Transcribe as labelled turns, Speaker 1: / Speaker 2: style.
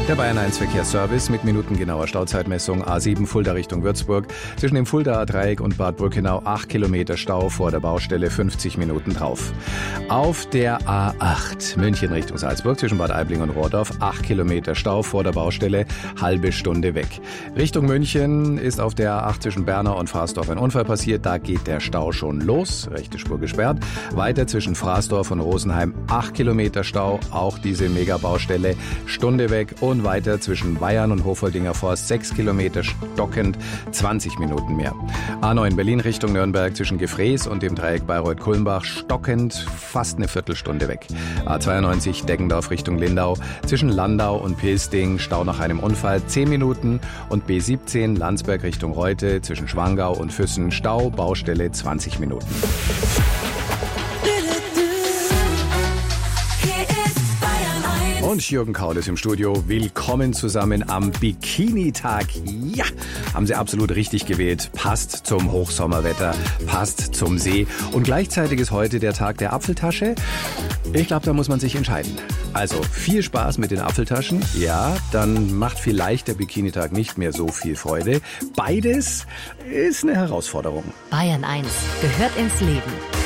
Speaker 1: Der Bayern 1 Verkehrsservice mit minutengenauer Stauzeitmessung A7 Fulda Richtung Würzburg. Zwischen dem Fuldaer Dreieck und Bad Brückenau 8 Kilometer Stau, vor der Baustelle 50 Minuten drauf. Auf der A8 München Richtung Salzburg zwischen Bad Aibling und Rohrdorf 8 Kilometer Stau, vor der Baustelle halbe Stunde weg. Richtung München ist auf der A8 zwischen Bernau und Fraßdorf ein Unfall passiert. Da geht der Stau schon los, rechte Spur gesperrt. Weiter zwischen Fraßdorf und Rosenheim 8 Kilometer Stau, auch diese Megabaustelle, Stunde weg. Und weiter zwischen Bayern und Hofoldinger Forst 6 Kilometer stockend, 20 Minuten mehr. A9 Berlin Richtung Nürnberg zwischen Gefrees und dem Dreieck Bayreuth-Kulmbach stockend, fast eine Viertelstunde weg. A92 Deggendorf Richtung Lindau zwischen Landau und Pilsting, Stau nach einem Unfall 10 Minuten. Und B17 Landsberg Richtung Reute zwischen Schwangau und Füssen, Stau, Baustelle 20 Minuten. Und Jürgen Kaul ist im Studio. Willkommen zusammen am Bikini-Tag. Ja, haben Sie absolut richtig gewählt. Passt zum Hochsommerwetter, passt zum See. Und gleichzeitig ist heute der Tag der Apfeltasche. Ich glaube, da muss man sich entscheiden. Also viel Spaß mit den Apfeltaschen. Ja, dann macht vielleicht der Bikini-Tag nicht mehr so viel Freude. Beides ist eine Herausforderung.
Speaker 2: Bayern 1 gehört ins Leben.